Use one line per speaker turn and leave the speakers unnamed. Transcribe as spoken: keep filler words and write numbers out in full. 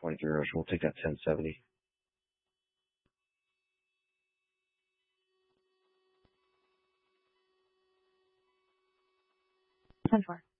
twenty-three rows. We'll take that ten seventy.
ten four.